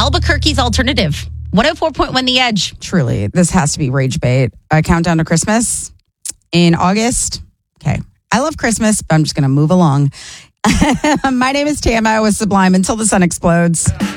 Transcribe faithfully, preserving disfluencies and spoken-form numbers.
Albuquerque's alternative. one oh four point one The Edge. Truly, this has to be rage bait. A countdown to Christmas in August. Okay. I love Christmas, but I'm just going to move along. My name is Tama with Sublime. Until the sun explodes.